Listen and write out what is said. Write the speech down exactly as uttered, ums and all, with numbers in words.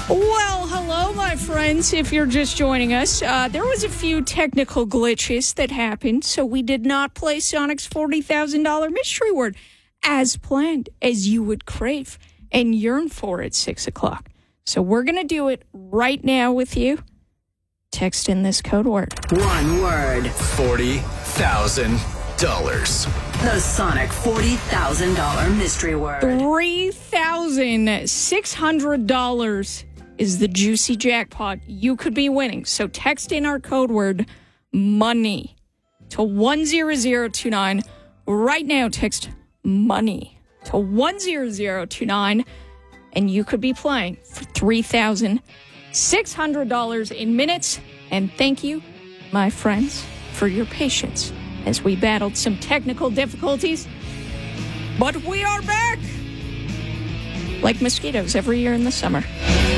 Well, hello, my friends. If you're just joining us, uh, there was a few technical glitches that happened, so we did not play Sonic's forty thousand dollars mystery word as planned, as you would crave and yearn for at six o'clock. So we're going to do it right now with you. Text in this code word. One word. forty thousand dollars. The Sonic forty thousand dollars mystery word. three thousand six hundred dollars is the juicy jackpot you could be winning. So text in our code word, money, to one zero zero two nine. Right now, text money to one zero zero two nine, and you could be playing for three thousand six hundred dollars in minutes. And thank you, my friends, for your patience as we battled some technical difficulties. But we are back like mosquitoes every year in the summer.